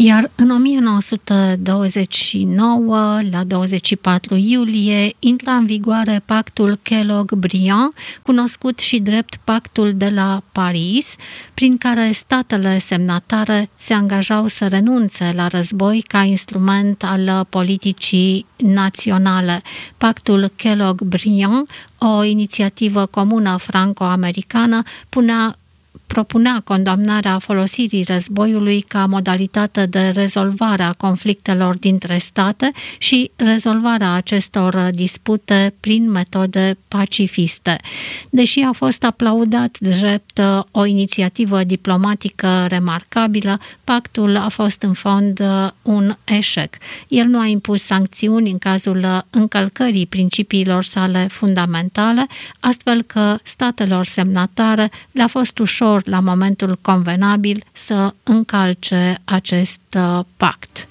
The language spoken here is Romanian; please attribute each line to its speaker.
Speaker 1: Iar în 1929, la 24 iulie, intra în vigoare pactul Kellogg-Briand, cunoscut și drept pactul de la Paris, prin care statele semnatare se angajau să renunțe la război ca instrument al politicii naționale. Pactul Kellogg-Briand, o inițiativă comună franco-americană, propunea condamnarea folosirii războiului ca modalitate de rezolvare a conflictelor dintre state și rezolvarea acestor dispute prin metode pacifiste. Deși a fost aplaudat drept o inițiativă diplomatică remarcabilă, pactul a fost în fond un eșec. El nu a impus sancțiuni în cazul încălcării principiilor sale fundamentale, astfel că statelor semnatare le-a fost ușor la momentul convenabil să încalce acest pact.